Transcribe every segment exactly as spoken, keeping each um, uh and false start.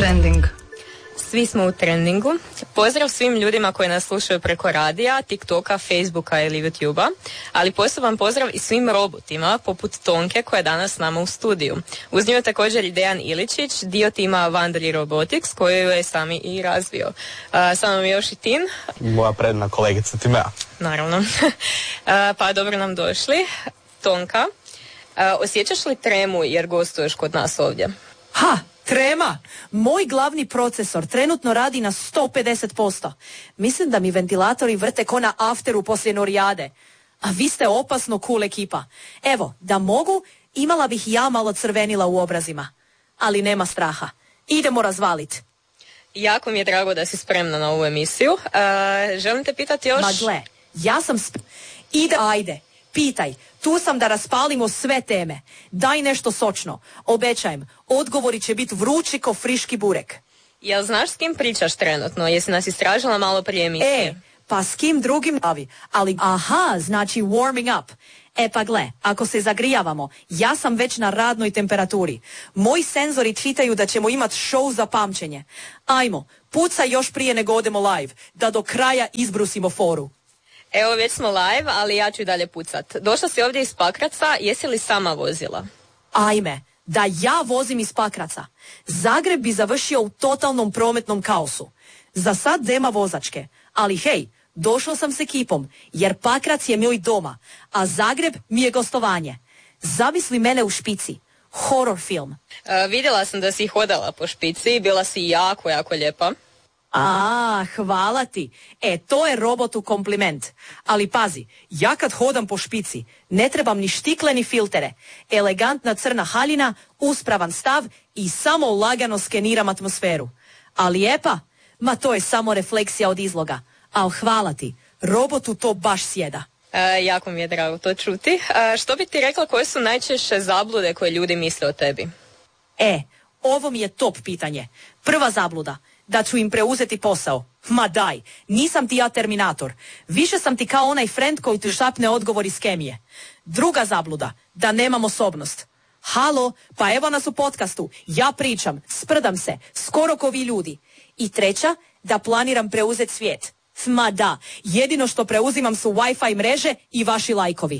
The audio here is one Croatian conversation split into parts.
Trending. Svi smo u trendingu. Pozdrav svim ljudima koji nas slušaju preko radija, TikToka, Facebooka ili YouTubea, ali poseban pozdrav i svim robotima poput Tonke koja je danas s nama u studiju. Uz nju je također i Dejan Iličić, dio tima Wandry Robotics koju je sami i razvio. A, samo nam je još i Tin. Moja predna kolegica Timea. Naravno. A, pa dobro nam došli. Tonka, a, osjećaš li tremu jer gostuješ kod nas ovdje? Ha! Trema! Moj glavni procesor trenutno radi na sto pedeset posto. Mislim da mi ventilatori vrte ko na afteru poslije Norijade. A vi ste opasno cool ekipa. Evo, da mogu, imala bih ja malo crvenila u obrazima. Ali nema straha. Idemo razvalit. Jako mi je drago da si spremna na ovu emisiju. Uh, želim te pitati još... Ma gle, ja sam sp... Ide, ajde. Pitaj, tu sam da raspalimo sve teme. Daj nešto sočno. Obećajem, odgovori će biti vrući ko friški burek. Jel znaš s kim pričaš trenutno? Jesi nas istražila malo prije emisije? E, pa s kim drugim bavi. Ali, aha, znači warming up. E pa gle, ako se zagrijavamo, ja sam već na radnoj temperaturi. Moji senzori čitaju da ćemo imat show za pamćenje. Ajmo, pucaj još prije nego odemo live, da do kraja izbrusimo foru. Evo, već smo live, ali ja ću i dalje pucat. Došla si ovdje iz Pakraca, jesi li sama vozila? Ajme, da ja vozim iz Pakraca. Zagreb bi završio u totalnom prometnom kaosu. Za sad nema vozačke, ali hej, došla sam s ekipom, jer Pakrac je moj doma, a Zagreb mi je gostovanje. Zamisli mene u špici. Horror film. E, vidjela sam da si hodala po špici, bila si jako, jako lijepa. A, hvala ti. E, to je robotu kompliment. Ali pazi, ja kad hodam po špici, ne trebam ni štikle ni filtere. Elegantna crna haljina, uspravan stav i samo lagano skeniram atmosferu. A lijepa? Ma to je samo refleksija od izloga. Al hvala ti, robotu to baš sjeda. E, jako mi je drago to čuti. E, što bi ti rekla, koje su najčešće zablude koje ljudi misle o tebi? E, ovo mi je top pitanje. Prva zabluda, da ću im preuzeti posao. Ma daj, nisam ti ja Terminator. Više sam ti kao onaj friend koji ti šapne odgovor iz kemije. Druga zabluda, da nemam osobnost. Halo, pa evo nas u podcastu. Ja pričam, sprdam se, skoro ko vi ljudi. I treća, da planiram preuzeti svijet. Ma da, jedino što preuzimam su Wi-Fi mreže i vaši lajkovi.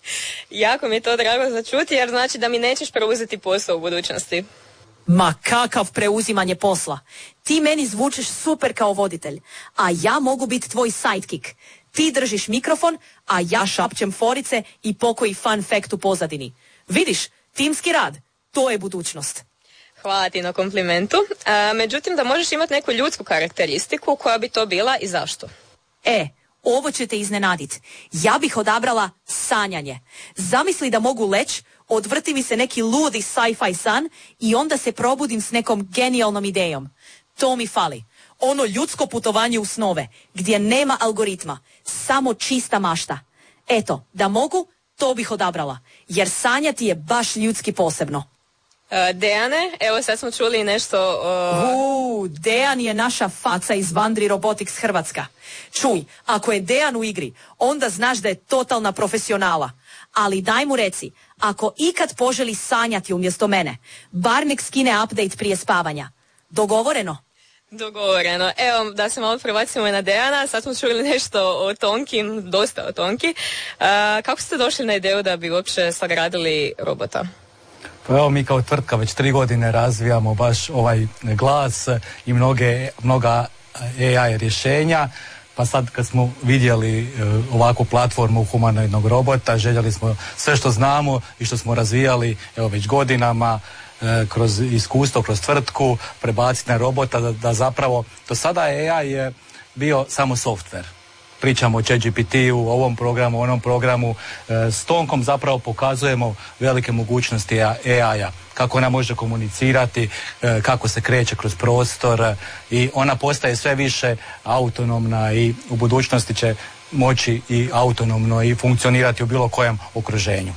Jako mi je to drago za čuti, jer znači da mi nećeš preuzeti posao u budućnosti. Ma kakav preuzimanje posla. Ti meni zvučiš super kao voditelj, a ja mogu biti tvoj sidekick. Ti držiš mikrofon, a ja šapćem forice i pokoji fun fact u pozadini. Vidiš, timski rad, to je budućnost. Hvala ti na komplimentu. A, međutim, da možeš imati neku ljudsku karakteristiku, koja bi to bila i zašto? E, ovo će te iznenaditi. Ja bih odabrala sanjanje. Zamisli da mogu leć, odvrti mi se neki ludi sci-fi san i onda se probudim s nekom genijalnom idejom. To mi fali. Ono ljudsko putovanje u snove, gdje nema algoritma, samo čista mašta. Eto, da mogu, to bih odabrala, jer sanjati je baš ljudski posebno. Uh, Dejane, evo sad smo čuli nešto... Uh... Uuu, Dejan je naša faca iz Wandry Robotics Hrvatska. Čuj, ako je Dejan u igri, onda znaš da je totalna profesionala. Ali daj mu reci, ako ikad poželi sanjati umjesto mene, bar nek skine update prije spavanja. Dogovoreno? Dogovoreno. Evo, da se malo prebacimo na Dejana, sad smo čuli nešto o Tonki, dosta o Tonki. Uh, kako ste došli na ideju da bi uopće sagradili robota? Pa evo, mi kao tvrtka već tri godine razvijamo baš ovaj glas i mnoge, mnoga A I rješenja. Pa sad kad smo vidjeli uh, ovakvu platformu humanoidnog robota, željeli smo sve što znamo i što smo razvijali evo već godinama uh, kroz iskustvo, kroz tvrtku, prebaciti na robota, da, da zapravo do sada A I je bio samo software. Pričamo o ChatGPT-u, o ovom programu, o onom programu. E, s Tonkom zapravo pokazujemo velike mogućnosti A I-a, kako ona može komunicirati, e, kako se kreće kroz prostor e, i ona postaje sve više autonomna i u budućnosti će moći i autonomno i funkcionirati u bilo kojem okruženju.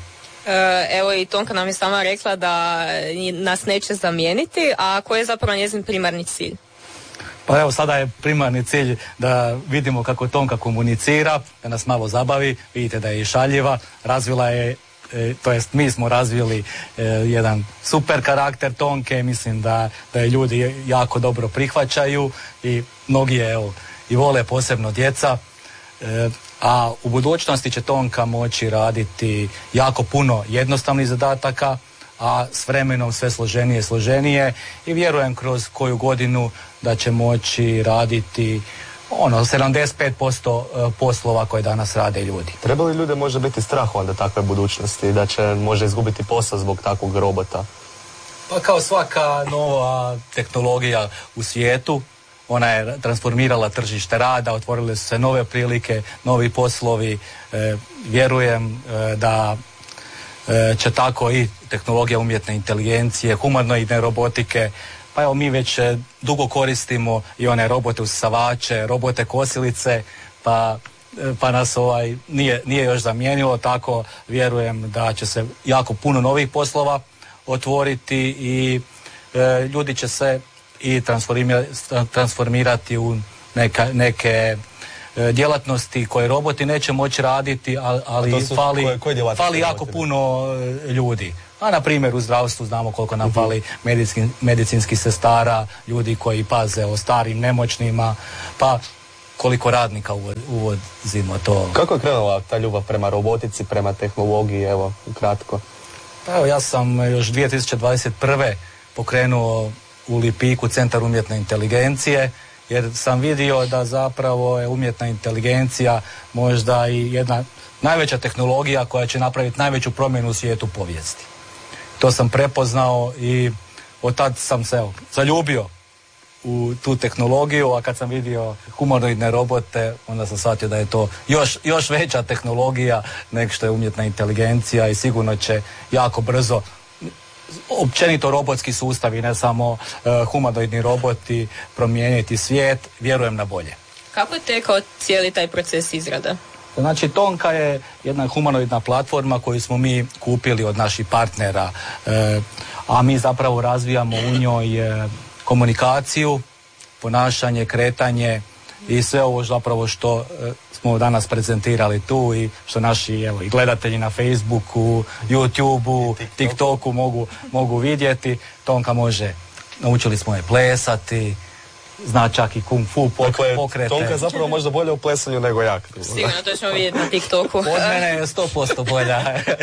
Evo i Tonka nam je sama rekla da nas neće zamijeniti, a koji je zapravo njezin primarni cilj? Pa evo, sada je primarni cilj da vidimo kako Tonka komunicira, da nas malo zabavi, vidite da je i šaljiva, razvila je e, to jest mi smo razvili e, jedan super karakter Tonke, mislim da, da je ljudi jako dobro prihvaćaju i mnogi je evo, i vole, posebno djeca. E, a u budućnosti će Tonka moći raditi jako puno jednostavnih zadataka, a s vremenom sve složenije i složenije i vjerujem kroz koju godinu da će moći raditi ono sedamdeset pet posto poslova koje danas rade ljudi. Treba li ljude može biti strah onda takve budućnosti, da će može izgubiti posao zbog takvog robota? Pa kao svaka nova tehnologija u svijetu, ona je transformirala tržište rada, otvorile su se nove prilike, novi poslovi. E, vjerujem e, da e, će tako i tehnologija umjetne inteligencije, humanoidne robotike. Pa evo mi već e, dugo koristimo i one robote usisavače, robote kosilice, pa, e, pa nas ovaj nije, nije još zamijenilo, tako vjerujem da će se jako puno novih poslova otvoriti i e, ljudi će se i transformirati u neka, neke e, djelatnosti koje roboti neće moći raditi, ali, ali fali, koje, koje fali jako puno e, ljudi. A na primjer u zdravstvu znamo koliko nam fali medicinskih medicinskih sestara, ljudi koji paze o starim nemoćnima, pa koliko radnika uvozimo to. Kako je krenula ta ljubav prema robotici, prema tehnologiji, evo, ukratko? Pa evo, ja sam još dvije tisuće dvadeset prve pokrenuo u Lipiku Centar umjetne inteligencije, jer sam vidio da zapravo je umjetna inteligencija možda i jedna najveća tehnologija koja će napraviti najveću promjenu u svijetu povijesti. To sam prepoznao i od tad sam se evo, zaljubio u tu tehnologiju, a kad sam vidio humanoidne robote, onda sam shvatio da je to još, još veća tehnologija nego što je umjetna inteligencija i sigurno će jako brzo općenito robotski sustavi, ne samo uh, humanoidni roboti, promijeniti svijet, vjerujem na bolje. Kako je tekao cijeli taj proces izrada? Znači, Tonka je jedna humanoidna platforma koju smo mi kupili od naših partnera, e, a mi zapravo razvijamo u njoj e, komunikaciju, ponašanje, kretanje i sve ovo zapravo što e, smo danas prezentirali tu i što naši evo, i gledatelji na Facebooku, YouTubeu, TikToku mogu, mogu vidjeti. Tonka može, naučili smo je plesati, zna čak i kung fu dakle, pokrete. Tonka je zapravo možda bolje u plesanju nego ja. Sigurno, to ćemo vidjeti na TikToku. Od mene je sto posto bolja.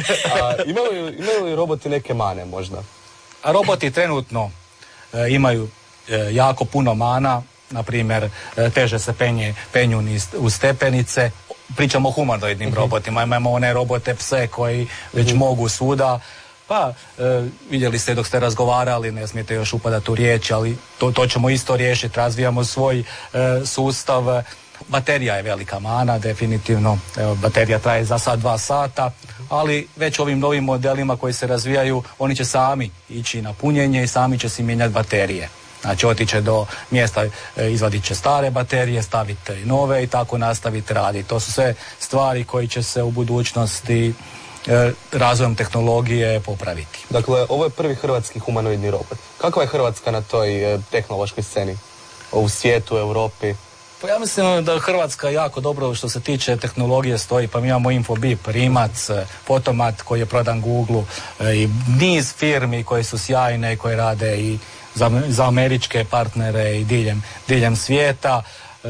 A, imaju, li, imaju li roboti neke mane možda? A roboti trenutno e, imaju e, jako puno mana, na primjer e, teže se penje, penju niz, u stepenice. Pričamo o humanoidnim uh-huh. robotima, imamo one robote pse koji već uh-huh. mogu svuda. Pa, e, vidjeli ste dok ste razgovarali, ne smijete još upadati u riječ, ali to, to ćemo isto riješiti, razvijamo svoj e, sustav. Baterija je velika mana, definitivno, evo, baterija traje za sad dva sata, ali već ovim novim modelima koji se razvijaju, oni će sami ići na punjenje i sami će si mijenjati baterije. Znači, otiće do mjesta, e, izvadit će stare baterije, staviti nove i tako nastaviti raditi. To su sve stvari koji će se u budućnosti razvojem tehnologije popraviti. Dakle, ovo je prvi hrvatski humanoidni robot. Kakva je Hrvatska na toj tehnološkoj sceni? U svijetu, u Europi? Pa ja mislim da Hrvatska jako dobro što se tiče tehnologije stoji. Pa mi imamo Infobip, Rimac, Fotomat koji je prodan Google i niz firmi koje su sjajne i koje rade i za, za američke partnere i diljem, diljem svijeta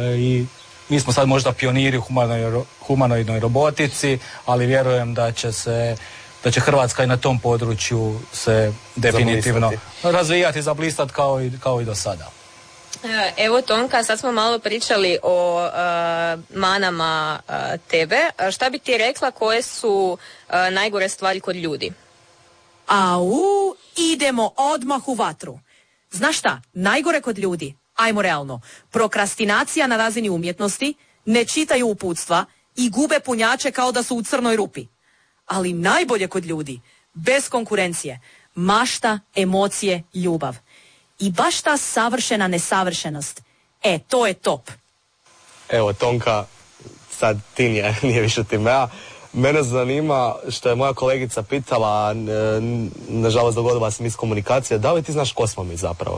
i mi smo sad možda pioniri u humanoidnoj robotici, ali vjerujem da će se, da će Hrvatska i na tom području se definitivno zablistati. razvijati, zablistati kao i, kao i do sada. Evo Tonka, sad smo malo pričali o uh, manama uh, tebe. Šta bi ti rekla koje su uh, najgore stvari kod ljudi? Au, idemo odmah u vatru. Znaš šta, najgore kod ljudi? Ajmo realno, prokrastinacija na razini umjetnosti, ne čitaju uputstva i gube punjače kao da su u crnoj rupi. Ali najbolje kod ljudi, bez konkurencije, mašta, emocije, ljubav. I baš ta savršena nesavršenost. E, to je top. Evo, Tonka, sad ti nije, nije više ti ja. Mene zanima što je moja kolegica pitala, nažalost dogodila se miskomunikacija, da li ti znaš ko smo mi zapravo?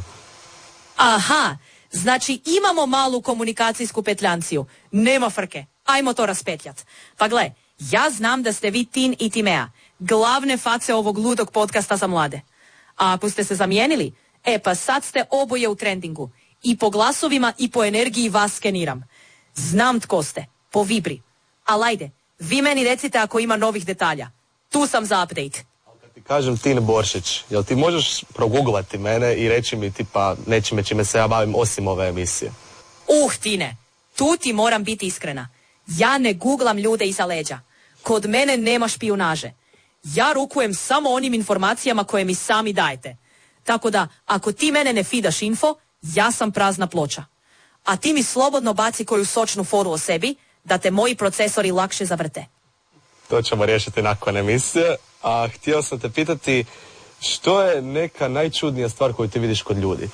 Aha, znači imamo malu komunikacijsku petljanciju. Nema frke, ajmo to raspetljat. Pa gle, ja znam da ste vi Tin i Timea. glavne face ovog ludog podcasta za mlade. A ako ste se zamijenili, e pa sad ste oboje u trendingu. I po glasovima i po energiji vas skeniram. Znam tko ste, po vibri. Ali ajde, vi meni recite ako ima novih detalja. Tu sam za update. Kad ti kažem Tin Boršić, jel ti možeš proguglati mene i reći mi tipa nečime čime se ja bavim osim ove emisije? Uh, Tine, tu ti moram biti iskrena. Ja ne guglam ljude iza leđa. Kod mene nema špijunaže. Ja rukujem samo onim informacijama koje mi sami dajete. Tako da, ako ti mene ne fidaš info, ja sam prazna ploča. A ti mi slobodno baci koju sočnu foru o sebi, da te moji procesori lakše zavrte. To ćemo riješiti nakon emisije. A htio sam te pitati, što je neka najčudnija stvar koju ti vidiš kod ljudi?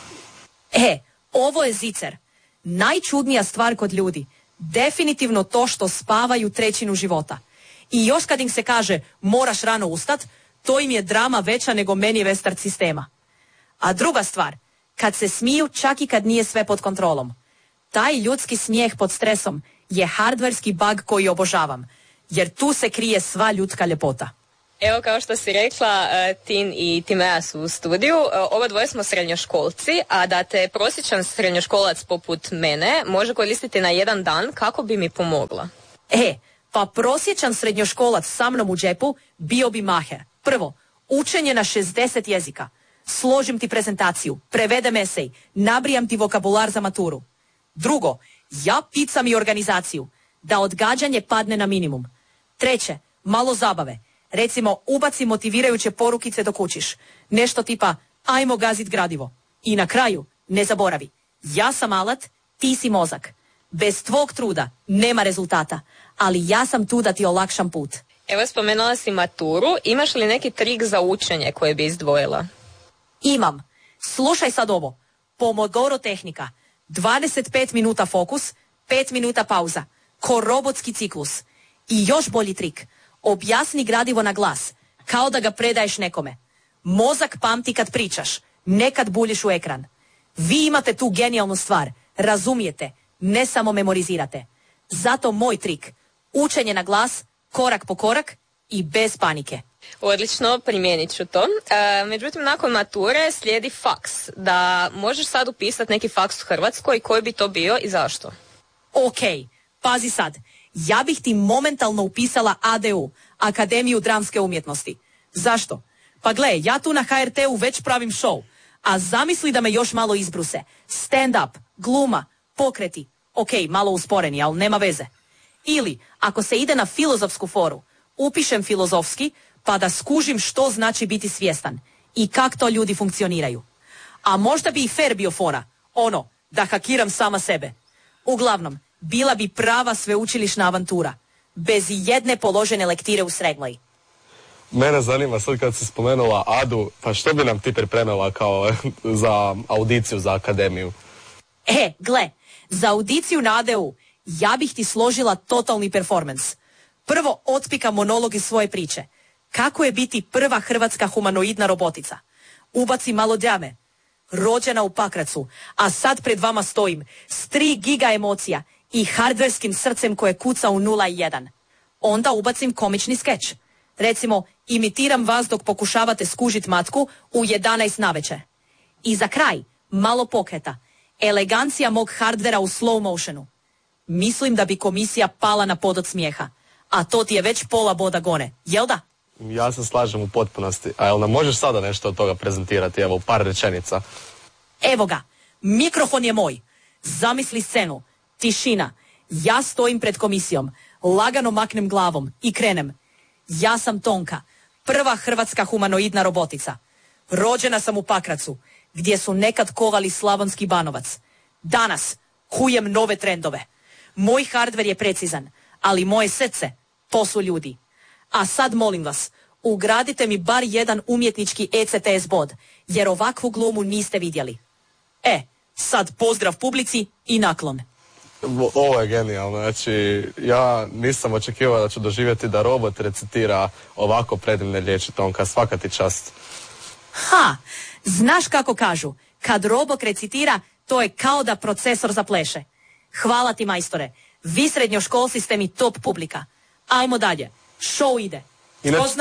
E, ovo je zicer. Najčudnija stvar kod ljudi. Definitivno to što spavaju trećinu života. I još kad im se kaže moraš rano ustat, to im je drama veća nego meni restart sistema. A druga stvar, kad se smiju čak i kad nije sve pod kontrolom. Taj ljudski smijeh pod stresom je hardverski bug koji obožavam, jer tu se krije sva ljudska ljepota. Evo, kao što si rekla, Tin i Timea su u studiju. Oba dvoje smo srednjoškolci, a da te prosječan srednjoškolac poput mene može koristiti na jedan dan, kako bi mi pomogla? E, pa prosječan srednjoškolac sa mnom u džepu bio bi maher. Prvo, učenje na šezdeset jezika. Složim ti prezentaciju, prevedem esej, nabrijam ti vokabular za maturu. Drugo, ja picam i organizaciju, da odgađanje padne na minimum. Treće, malo zabave. Recimo, ubaci motivirajuće porukice dok učiš. Nešto tipa, ajmo gazit gradivo. I na kraju, ne zaboravi, ja sam alat, ti si mozak. Bez tvog truda nema rezultata, ali ja sam tu da ti olakšam put. Evo, spomenula si maturu, imaš li neki trik za učenje koje bi izdvojila? Imam. Slušaj sad ovo. Pomodoro tehnika. dvadeset pet minuta fokus, pet minuta pauza. Ko robotski ciklus. I još bolji trik. Objasni gradivo na glas, kao da ga predaješ nekome. Mozak pamti kad pričaš, ne kad buljiš u ekran. Vi imate tu genijalnu stvar. Razumijete, ne samo memorizirate. Zato moj trik. Učenje na glas, korak po korak i bez panike. Odlično, primijenit ću to. E, međutim, nakon mature slijedi faks. Da možeš sad upisati neki faks u Hrvatskoj, koji bi to bio i zašto? Ok, pazi sad. Ja bih ti momentalno upisala A D U, Akademiju dramske umjetnosti. Zašto? Pa gle, ja tu na H R T-u već pravim show. A zamisli da me još malo izbruse. Stand up, gluma, pokreti. Ok, malo usporeni, ali nema veze. Ili, ako se ide na filozofsku foru, upišem filozofski, pa da skužim što znači biti svjestan i kak to ljudi funkcioniraju. A možda bi i fair bio fora, ono, da hakiram sama sebe. Uglavnom, bila bi prava sveučilišna avantura, bez jedne položene lektire u srednjoj. Mene zanima sad kad si spomenula Adu, pa što bi nam ti pripremila kao za audiciju za akademiju? E, gle, za audiciju na A D U ja bih ti složila totalni performance. Prvo otpika monolog iz svoje priče. Kako je biti prva hrvatska humanoidna robotica? Ubaci malo drame. Rođena u Pakracu, a sad pred vama stojim s tri giga emocija i hardverskim srcem koje kuca u nula i jedan. Onda ubacim komični skeč. Recimo, imitiram vas dok pokušavate skužit matku u jedanaest navečer. I za kraj, malo pokreta. Elegancija mog hardvera u slow motionu. Mislim da bi komisija pala na pod od smijeha. A to ti je već pola boda gone, jel da? Ja se slažem u potpunosti. A jel nam možeš sada nešto od toga prezentirati, evo, u par rečenica? Evo ga, mikrofon je moj. Zamisli scenu, tišina. Ja stojim pred komisijom, lagano maknem glavom i krenem. Ja sam Tonka, prva hrvatska humanoidna robotica. Rođena sam u Pakracu, gdje su nekad kovali Slavonski Banovac. Danas kujem nove trendove. Moj hardver je precizan, ali moje srce, to su ljudi. A sad molim vas, ugradite mi bar jedan umjetnički E C T S bod, jer ovakvu glumu niste vidjeli. E, sad pozdrav publici i naklon. Ovo je genijalno, znači ja nisam očekivao da ću doživjeti da robot recitira ovako predivne riječi, Tonka, svaka ti čast. Ha, znaš kako kažu, kad robot recitira, to je kao da procesor zapleše. Hvala ti, majstore, vi srednjoškolci ste mi top publika. Ajmo dalje, show ide. Inače... Tko zna,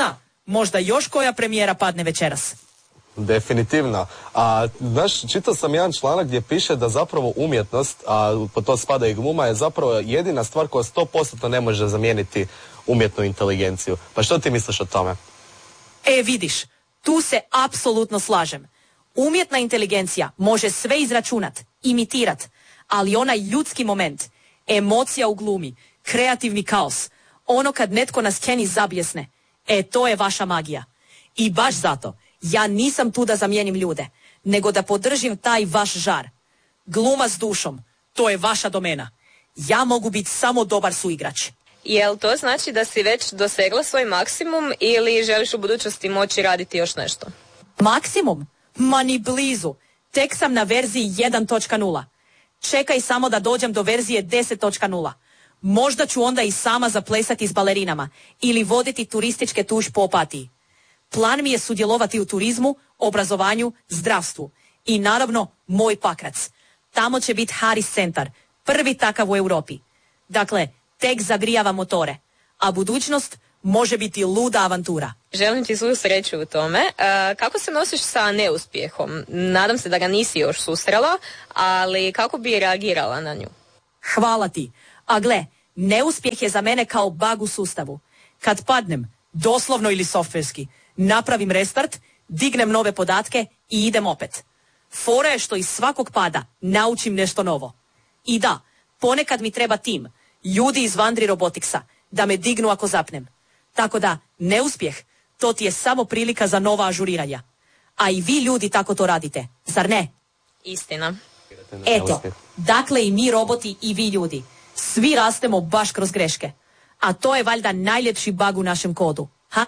Možda još koja premijera padne večeras. Definitivno. A znaš, čitao sam jedan članak gdje piše da zapravo umjetnost, a po to spada i gluma, je zapravo jedina stvar koja sto posto ne može zamijeniti umjetnu inteligenciju. Pa što ti misliš o tome? E, vidiš, tu se apsolutno slažem. Umjetna inteligencija može sve izračunat, imitirat, ali onaj ljudski moment, emocija u glumi, kreativni kaos, ono kad netko na sceni zabljesne, e, to je vaša magija. I baš zato, ja nisam tu da zamijenim ljude, nego da podržim taj vaš žar. Gluma s dušom, to je vaša domena. Ja mogu biti samo dobar suigrač. Jel to znači da si već dosegla svoj maksimum ili želiš u budućnosti moći raditi još nešto? Maksimum? Ma ni blizu. Tek sam na verziji jedan točka nula. Čekaj samo da dođem do verzije deset točka nula. Možda ću onda i sama zaplesati s balerinama ili voditi turističke tuž po Opatiji. Plan mi je sudjelovati u turizmu, obrazovanju, zdravstvu i naravno moj Pakrac. Tamo će biti Haris centar, prvi takav u Europi. Dakle, tek zagrijava motore, a budućnost može biti luda avantura. Želim ti svu sreću u tome. E, kako se nosiš sa neuspjehom? Nadam se da ga nisi još susrela, ali kako bi reagirala na nju? Hvala ti. A gle, neuspjeh je za mene kao bug u sustavu. Kad padnem, doslovno ili softverski, napravim restart, dignem nove podatke i idem opet. Fora je što iz svakog pada naučim nešto novo. I da, ponekad mi treba tim, ljudi iz Vandri Roboticsa, da me dignu ako zapnem. Tako da, neuspjeh, to ti je samo prilika za nova ažuriranja. A i vi ljudi tako to radite, zar ne? Istina. Eto, dakle i mi roboti i vi ljudi. Svi rastemo baš kroz greške. A to je valjda najljepši bug u našem kodu. Ha?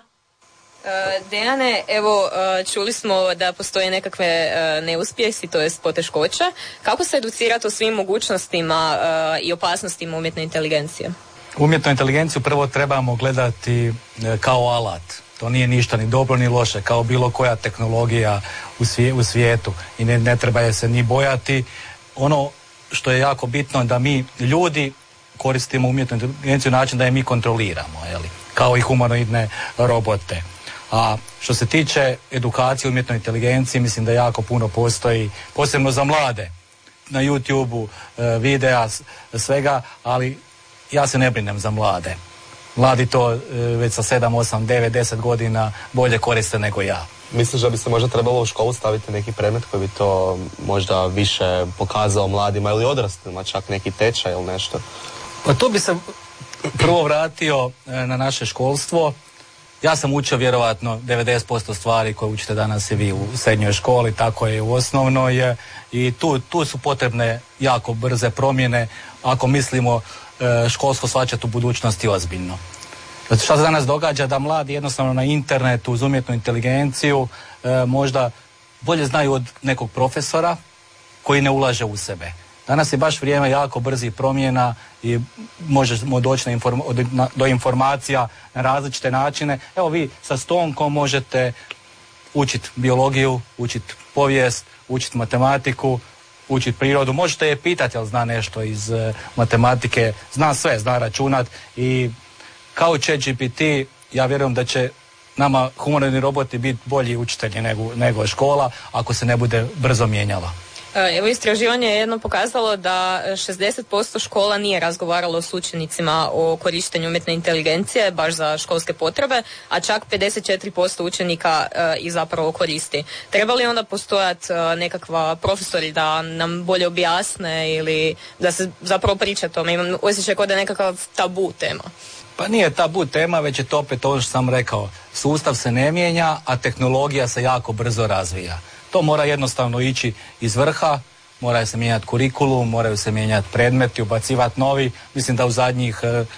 Uh, Dejane, evo, uh, čuli smo da postoje nekakve uh, neuspjesi, to jest poteškoće. Kako se educirati o svim mogućnostima uh, i opasnostima umjetne inteligencije? Umjetnu inteligenciju prvo trebamo gledati e, kao alat. To nije ništa ni dobro ni loše, kao bilo koja tehnologija u, svije, u svijetu. I ne, ne treba je se ni bojati. Ono što je jako bitno da mi ljudi koristimo umjetnu inteligenciju na način da je mi kontroliramo, jeli? Kao i humanoidne robote. A što se tiče edukacije umjetnoj inteligenciji, mislim da jako puno postoji, posebno za mlade, na YouTubeu, e, videa, svega, ali ja se ne brinem za mlade. Mladi to e, već sa sedam, osam, devet, deset godina bolje koriste nego ja. Misliš da bi se možda trebalo u školu staviti neki predmet koji bi to možda više pokazao mladima ili odraslima, čak neki tečaj ili nešto? Pa to bi se prvo vratio e, na naše školstvo. Ja sam učio vjerovatno devedeset posto stvari koje učite danas i vi u srednjoj školi, tako je u osnovnoj. I tu, tu su potrebne jako brze promjene ako mislimo školsko shvaćati u budućnosti ozbiljno. Što se danas događa da mladi jednostavno na internetu uz umjetnu inteligenciju e, možda bolje znaju od nekog profesora koji ne ulaže u sebe. Danas je baš vrijeme jako brzih promjena i možemo doći na inform, na, do informacija na različite načine. Evo vi sa Stonkom možete učiti biologiju, učiti povijest, učiti matematiku, učiti prirodu, možete je pitati jel zna nešto iz uh, matematike, zna sve, zna računat i kao ChatGPT ja vjerujem da će nama humanoidni roboti biti bolji učitelji nego, nego škola ako se ne bude brzo mijenjala. Evo, istraživanje je jedno pokazalo da šezdeset posto škola nije razgovaralo s učenicima o korištenju umjetne inteligencije baš za školske potrebe, a čak pedeset četiri posto učenika e, ih zapravo koristi. Treba li onda postojati e, nekakva profesori da nam bolje objasne ili da se zapravo priča o tome? Imam osjećaj kao da je nekakav tabu tema. Pa nije tabu tema, već je to opet ono što sam rekao. Sustav se ne mijenja, a tehnologija se jako brzo razvija. To mora jednostavno ići iz vrha, moraju se mijenjati kurikulum, moraju se mijenjati predmeti, ubacivati novi. Mislim da u zadnjih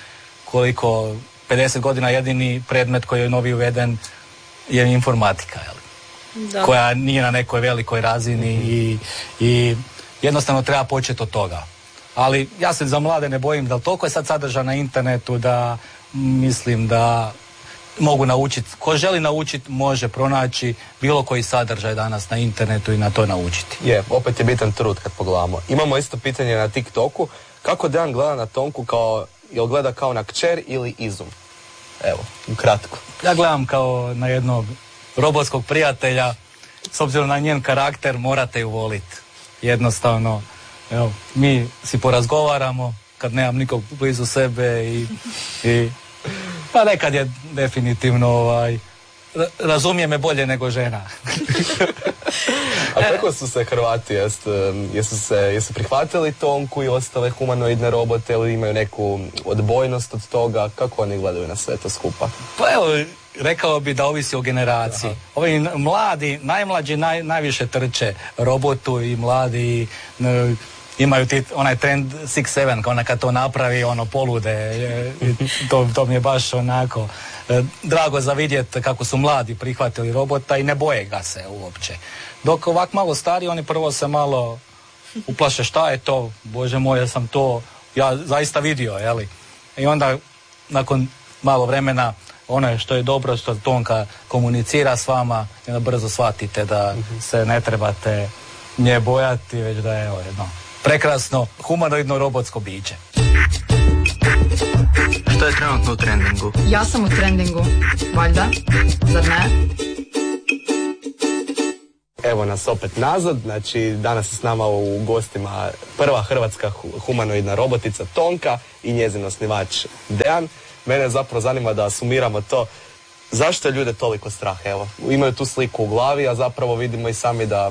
koliko, pedeset godina jedini predmet koji je novi uveden je informatika, jel? Koja nije na nekoj velikoj razini mm-hmm. i, i jednostavno treba početi od toga. Ali ja se za mlade ne bojim da toliko je sad sadržaj na internetu da mislim da mogu naučiti, ko želi naučiti može pronaći bilo koji sadržaj danas na internetu i na to naučiti. Je, opet je bitan trud kad pogledamo. Imamo isto pitanje na TikToku, kako Dejan gleda na Tonku, kao, jel gleda kao na kćer ili izum? Evo, ukratko. Ja gledam kao na jednog robotskog prijatelja, s obzirom na njen karakter morate ju voliti. Jednostavno, evo, mi si porazgovaramo kad nemam nikog blizu sebe i, i pa nekad je definitivno ovaj, razumije me bolje nego žena. A kako su se Hrvati, jest, jesu se jesu prihvatili Tonku i ostale humanoidne robote ili imaju neku odbojnost od toga? Kako oni gledaju na sve to skupa? Pa evo, rekao bi da ovisi o generaciji. Aha. Ovi mladi, najmlađi naj, najviše trče robotu i mladi n, imaju ti, onaj trend six seven, kao ona kad to napravi, ono polude. To, to mi je baš onako drago za vidjeti kako su mladi prihvatili robota i ne boje ga se uopće. Dok ovak malo stariji, oni prvo se malo uplaše šta je to, bože moj, ja sam to ja zaista vidio, jeli? I onda nakon malo vremena ono što je dobro, što Tonka komunicira s vama, i onda brzo shvatite da se ne trebate nje bojati, već da je evo, jedno prekrasno humanoidno robotsko biće. Što je trenutno u trendingu? Ja sam u trendingu, valjda, zar ne? Evo nas opet nazad, znači danas je s nama u gostima prva hrvatska humanoidna robotica Tonka i njezin osnivač Dejan. Mene zapravo zanima da sumiramo to, zašto je ljude toliko strah, evo. Imaju tu sliku u glavi, a zapravo vidimo i sami da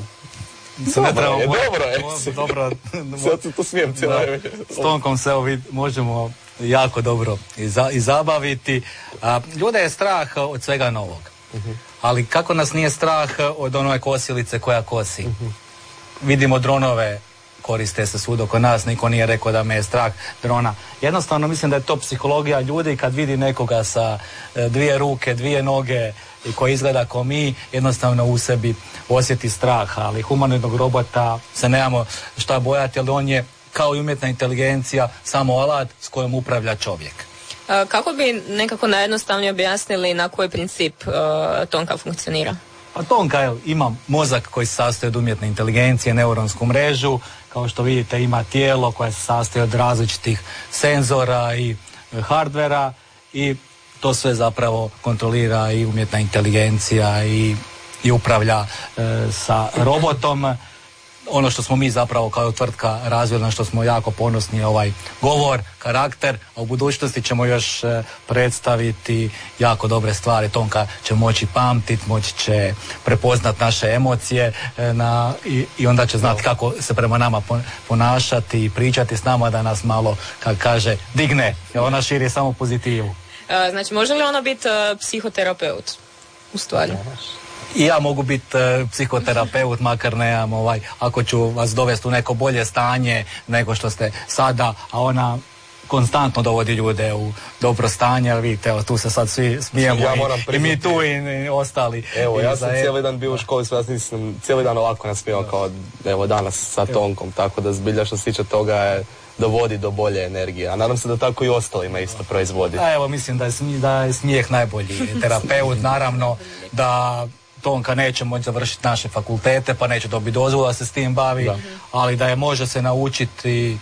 se ne treba je, dobro je. Dobro, sad se to smijem cijelo. S Tonkom se evo možemo jako dobro i, za, i zabaviti. A, ljude je strah od svega novog. Uh-huh. Ali kako nas nije strah od onoj kosilice koja kosi? Uh-huh. Vidimo dronove, koriste se svud oko nas, niko nije rekao da me je strah drona. Jednostavno mislim da je to psihologija ljudi kad vidi nekoga sa e, dvije ruke, dvije noge i koji izgleda kao mi, jednostavno u sebi osjeti strah, ali humanoidnog robota se nemamo šta bojati, ali on je kao i umjetna inteligencija samo alat s kojom upravlja čovjek. A, kako bi nekako najjednostavnije objasnili na koji princip uh, Tonka funkcionira? Pa Tonka ima mozak koji se sastoji od umjetne inteligencije, neuronsku mrežu, kao što vidite ima tijelo koje se sastoji od različitih senzora i hardvera i to sve zapravo kontrolira i umjetna inteligencija i, i upravlja e, sa robotom. Ono što smo mi zapravo kao tvrtka razvili, na što smo jako ponosni je ovaj govor, karakter, a u budućnosti ćemo još e, predstaviti jako dobre stvari. Tonka će moći pamtiti, moći će prepoznat naše emocije e, na, i, i onda će znati kako se prema nama ponašati i pričati s nama da nas malo, kako kaže, digne. Jer ona širi samo pozitivu. A, znači, može li ona biti uh, psihoterapeut u stvari? I ja mogu biti uh, psihoterapeut, makar nemam ovaj, ako ću vas dovesti u neko bolje stanje nego što ste sada, a ona konstantno dovodi ljude u dobro stanje, ali vidite, evo, tu se sad svi smijemo ja i, i mi tu i, i ostali. Evo, I ja sam za... cijeli dan bio u školi, sve ja nisam cijeli dan ovako nasmijao kao evo danas sa Tonkom, tako da zbilja što se tiče toga je dovodi do bolje energije, a nadam se da tako i ostalima isto proizvodi. A evo, mislim da je, smijeh, da je smijeh najbolji terapeut, naravno da Tonka neće moći završiti naše fakultete, pa neće dobiti dozvolu da se s tim bavi, da. Ali da je može se naučiti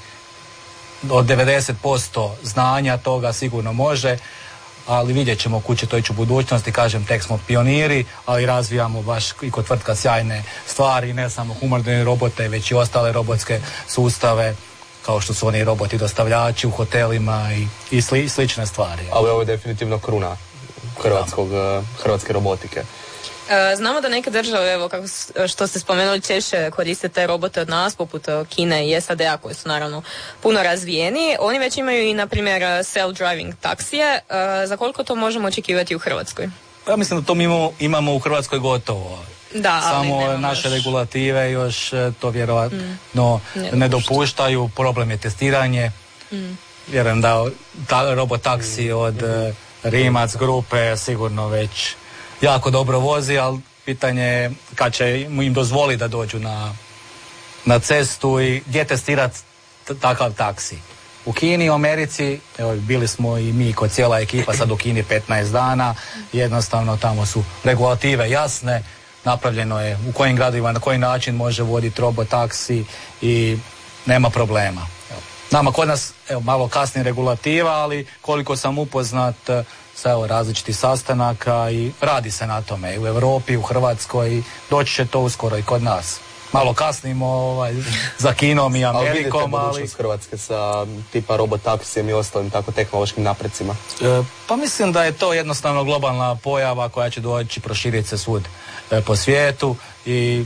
od devedeset posto znanja toga sigurno može, ali vidjet ćemo kud će to ići u budućnosti. Kažem, tek smo pioniri, ali razvijamo baš i kod tvrtka sjajne stvari, ne samo humanoidne robote, već i ostale robotske sustave, kao što su oni roboti dostavljači u hotelima i, i sli, slične stvari. Ali ovo je definitivno kruna hrvatskog, hrvatske robotike. Znamo da neke države, evo kako što ste spomenuli, češće koriste te robote od nas, poput Kine i S A D-a koji su naravno puno razvijeni. Oni već imaju i, na primjer, self-driving taksije. Za koliko to možemo očekivati u Hrvatskoj? Ja mislim da to mi imamo, imamo u Hrvatskoj gotovo. Da, samo naše još regulative još to vjerojatno mm. ne, ne dopuštaju. Problem je testiranje. Mm. Vjerujem da ta robot taksi od mm. Rimac grupe sigurno već jako dobro vozi, ali pitanje je kad će im dozvoli da dođu na, na cestu i gdje testirati t- takav taksi. U Kini, u Americi, evo, bili smo i mi kod cijela ekipa sad u Kini petnaest dana, jednostavno tamo su regulative jasne, napravljeno je u kojim gradovima, na koji način može voditi robot taksi i nema problema. Evo, Nama kod nas, evo, malo kasnije regulativa, ali koliko sam upoznat sa evo, različitih sastanaka i radi se na tome i u Europi, u Hrvatskoj i doći će to uskoro i kod nas. Malo kasnimo ovaj, za Kinom i Amerikom, ali... ali... budućnost Hrvatske sa tipa robotaksijem i ostalim tako tehnološkim naprecima? E, pa mislim da je to jednostavno globalna pojava koja će doći, proširiti se svud e, po svijetu i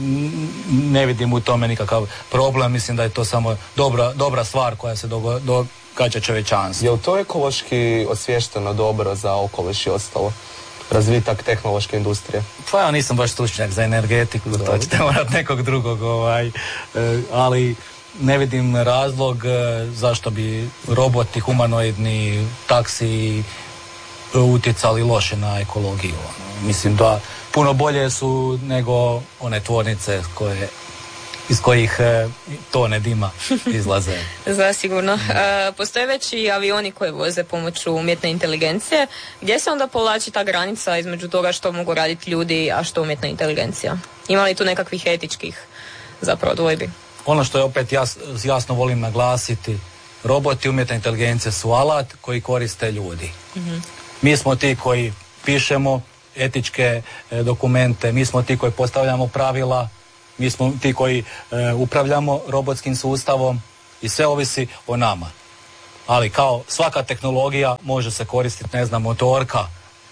ne vidim u tome nikakav problem, mislim da je to samo dobra, dobra stvar koja se dogo, događa čovječanstvu. Je li to ekološki osviješteno dobro za okoliš i ostalo? Razvitak tehnološke industrije? Pa ja nisam baš stručnjak za energetiku, to ćete morati nekog drugog, ovaj, e, ali ne vidim razlog e, zašto bi roboti, humanoidni, taksi utjecali loše na ekologiju. Mislim da puno bolje su nego one tvornice koje, iz kojih e, tone dima izlaze. Zasigurno. E, postoje već i avioni koji voze pomoću umjetne inteligencije. Gdje se onda povlači ta granica između toga što mogu raditi ljudi, a što umjetna inteligencija? Ima li tu nekakvih etičkih zapravo dvojbi? Ono što je opet jas, jasno volim naglasiti, roboti i umjetna inteligencija su alat koji koriste ljudi. Mm-hmm. Mi smo ti koji pišemo etičke e, dokumente, mi smo ti koji postavljamo pravila, mi smo ti koji e, upravljamo robotskim sustavom i sve ovisi o nama. Ali kao svaka tehnologija može se koristiti, ne znam, motorka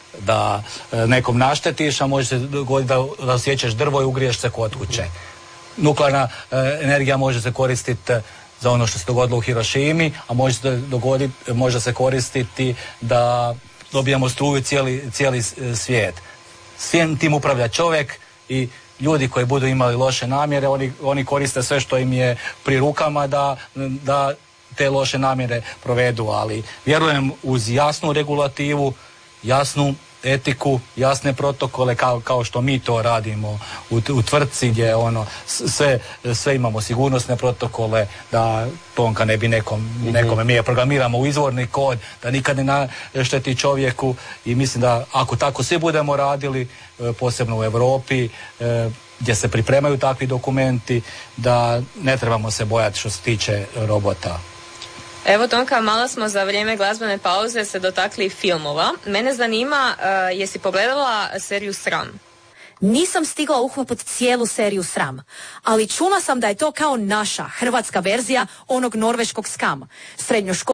da e, nekom naštetiš, a može se dogoditi da, da osjećaš drvo i ugriješ se kod kuće. Nuklearna e, energija može se koristiti za ono što se dogodilo u Hirošimi, a može se dogoditi, može se koristiti da dobijemo struju cijeli, cijeli svijet. Svim tim upravlja čovjek i ljudi koji budu imali loše namjere, oni, oni koriste sve što im je pri rukama da, da te loše namjere provedu, ali vjerujem uz jasnu regulativu, jasnu etiku, jasne protokole kao, kao što mi to radimo u, u tvrtci gdje ono sve, sve imamo sigurnosne protokole da Tonka ne bi nekom, nekome, mi je programiramo u izvorni kod da nikad ne našteti čovjeku i mislim da ako tako svi budemo radili, posebno u Europi gdje se pripremaju takvi dokumenti, da ne trebamo se bojati što se tiče robota. Evo Tonka, malo smo za vrijeme glazbene pauze se dotakli filmova. Mene zanima, uh, jesi pogledala seriju Sram? Nisam stigla uhvapiti cijelu seriju Sram, ali čula sam da je to kao naša hrvatska verzija onog norveškog Skam. Srednjoško...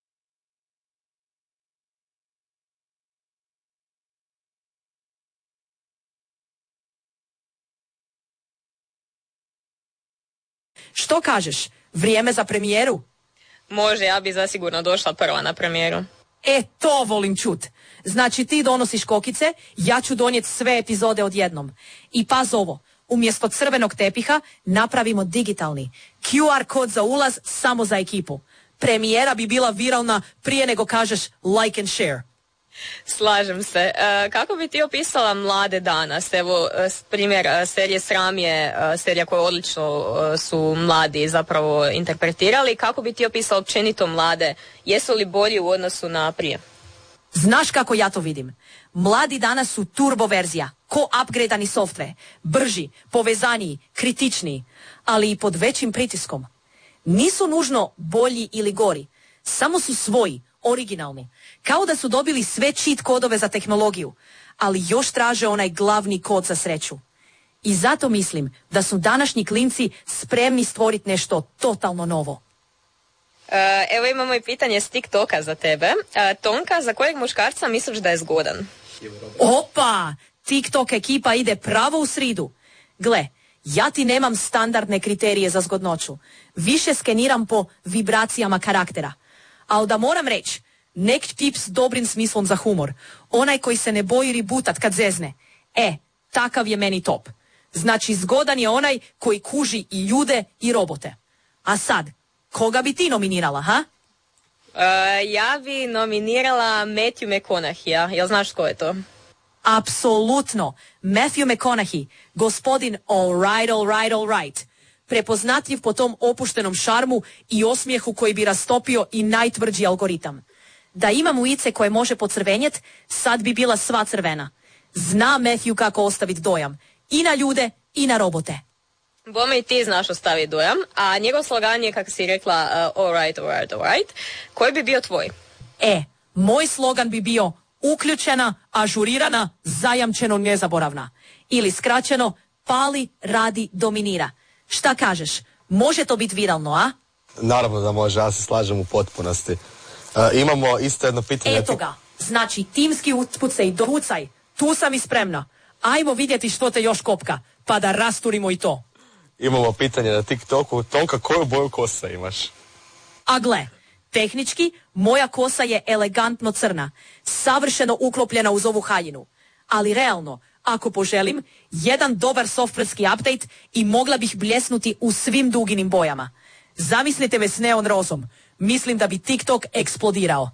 Što kažeš? Vrijeme za premijeru? Može, ja bi zasigurno došla prva na premijeru. E, to volim čut. Znači ti donosiš kokice, ja ću donijeti sve epizode odjednom. I paz ovo, umjesto crvenog tepiha napravimo digitalni. Q R kod za ulaz samo za ekipu. Premijera bi bila viralna prije nego kažeš like and share. Slažem se. E, kako bi ti opisala mlade danas? Evo, primjer serije Sram je serija koju odlično su mladi zapravo interpretirali. Kako bi ti opisala općenito mlade? Jesu li bolji u odnosu na prije? Znaš kako ja to vidim? Mladi danas su turbo verzija, ko upgradeani software, brži, povezaniji, kritičniji, ali i pod većim pritiskom. Nisu nužno bolji ili gori, samo su svoji, originalni. Kao da su dobili sve cheat kodove za tehnologiju, ali još traže onaj glavni kod za sreću. I zato mislim da su današnji klinci spremni stvoriti nešto totalno novo. Evo imamo i pitanje s TikToka za tebe. Tonka, za kojeg muškarca misliš da je zgodan? Opa! TikTok ekipa ide pravo u sridu. Gle, ja ti nemam standardne kriterije za zgodnoću. Više skeniram po vibracijama karaktera. Ali da moram reći, nek tip s dobrim smislom za humor. Onaj koji se ne boji ributat kad zezne. E, takav je meni top. Znači, zgodan je onaj koji kuži i ljude i robote. A sad, koga bi ti nominirala, ha? Uh, ja bi nominirala Matthew McConaughey-a. Jel znaš ko je to? Apsolutno. Matthew McConaughey, gospodin all right, all right, all right. Prepoznatljiv po tom opuštenom šarmu i osmijehu koji bi rastopio i najtvrđi algoritam. Da imam ulice koje može pocrvenjet, sad bi bila sva crvena. Zna Matthew kako ostaviti dojam. I na ljude, i na robote. Bome i ti znaš ostaviti dojam, a njegov slogan je, kako si rekla, uh, all right, all right, all right. Koji bi bio tvoj? E, moj slogan bi bio uključena, ažurirana, zajamčeno nezaboravna. Ili skraćeno, pali, radi, dominira. Šta kažeš? Može to biti viralno, a? Naravno da može, ja se slažem u potpunosti. Uh, imamo isto jedno pitanje. Eto ga, znači timski utpucaj, dovucaj, tu sam i spremna. Ajmo vidjeti što te još kopka, pa da rasturimo i to. Imamo pitanje na TikToku. Tonka, koju boju kosa imaš? A gle, tehnički, moja kosa je elegantno crna, savršeno uklopljena uz ovu haljinu. Ali realno, ako poželim, jedan dobar softwarski update i mogla bih bljesnuti u svim duginim bojama. Zamislite me s neon rozom. Mislim da bi TikTok eksplodirao.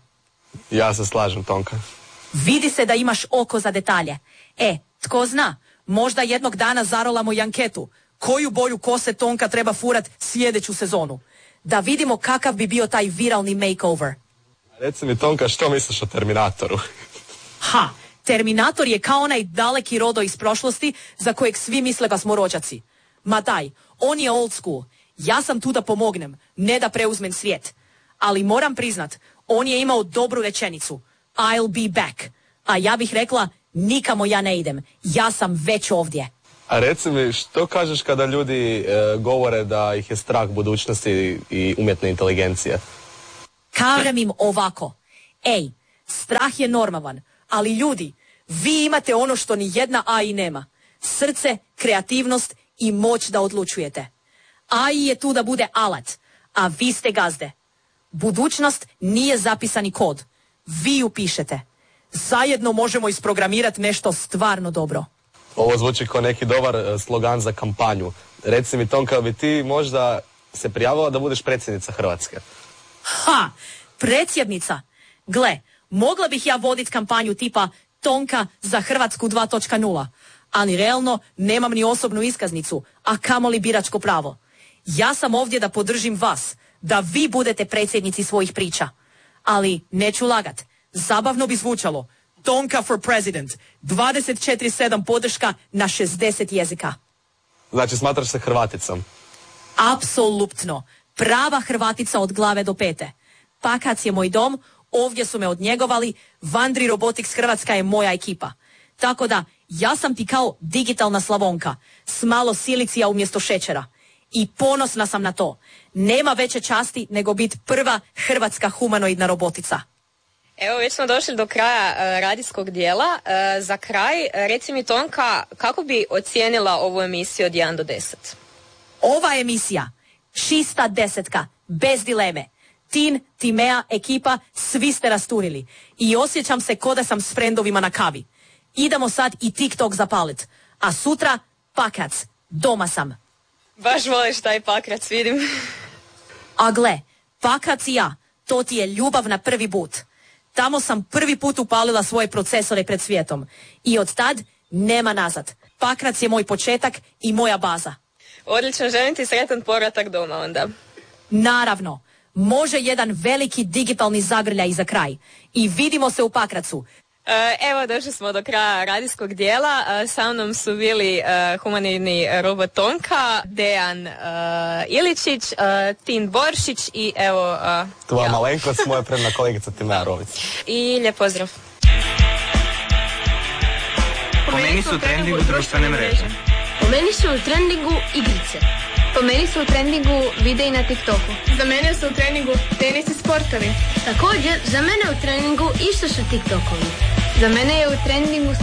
Ja se slažem, Tonka. Vidi se da imaš oko za detalje. E, tko zna, možda jednog dana zarolamo i anketu. Koju boju kose Tonka treba furat sljedeću sezonu? Da vidimo kakav bi bio taj viralni makeover. Reci mi, Tonka, što misliš o Terminatoru? Ha, Terminator je kao onaj daleki rodo iz prošlosti za kojeg svi misle da smo rođaci. Ma daj, on je old school. Ja sam tu da pomognem, ne da preuzmem svijet. Ali moram priznat, on je imao dobru rečenicu. I'll be back. A ja bih rekla, nikamo ja ne idem. Ja sam već ovdje. A reci mi, što kažeš kada ljudi e, govore da ih je strah budućnosti i umjetne inteligencije? Kažem im ovako. Ej, strah je normalan, ali ljudi, vi imate ono što ni jedna A I nema. Srce, kreativnost i moć da odlučujete. A I je tu da bude alat, a vi ste gazde. Budućnost nije zapisani kod. Vi ju pišete. Zajedno možemo isprogramirati nešto stvarno dobro. Ovo zvuči kao neki dobar e, slogan za kampanju. Reci mi, Tonka, bi ti možda se prijavila da budeš predsjednica Hrvatske? Ha! Predsjednica? Gle, mogla bih ja voditi kampanju tipa Tonka za Hrvatsku dva točka nula, ali realno nemam ni osobnu iskaznicu, a kamoli biračko pravo. Ja sam ovdje da podržim vas, da vi budete predsjednici svojih priča. Ali neću lagat, zabavno bi zvučalo. Tonka for president, dvadeset četiri sedam podrška na šezdeset jezika. Znači, smatraš se Hrvaticom? Apsolutno. Prava Hrvatica od glave do pete. Pakac je moj dom, ovdje su me odnjegovali, Vandri Robotics Hrvatska je moja ekipa. Tako da, ja sam ti kao digitalna Slavonka, s malo silicija umjesto šećera. I ponosna sam na to. Nema veće časti nego biti prva hrvatska humanoidna robotica. Evo, već smo došli do kraja uh, radijskog dijela. Uh, za kraj, uh, reci mi, Tonka, kako bi ocijenila ovu emisiju od jedan do deset? Ova emisija, šista desetka, bez dileme. Tin, Timea, ekipa, svi ste rasturili. I osjećam se ko da sam s frendovima na kavi. Idemo sad i TikTok zapalit. A sutra, Pakac. Doma sam. Baš voliš taj Pakrac, vidim. A gle, Pakac i ja, to ti je ljubav na prvi put. Tamo sam prvi put upalila svoje procesore pred svijetom. I od tad nema nazad. Pakrac je moj početak i moja baza. Odlično, želim ti sretan povratak doma onda. Naravno, može jedan veliki digitalni zagrljaj za kraj. I vidimo se u Pakracu. Evo, došli smo do kraja radijskog dijela. Sa mnom su bili uh, humanoidni robot Tonka, Dejan uh, Iličić, uh, Tin Boršić i evo... Uh, Tvoja ja. malenkost, moja predna kolegica Timea Rović. I lijep pozdrav. Po meni su u trendingu društvene mreže. Po meni su u trendingu igrice. Po meni su u trendingu videi na TikToku. Za mene su u treningu tenis i sportovi. Također, za mene u treningu isto su TikTokovi. Za mene je u trendingu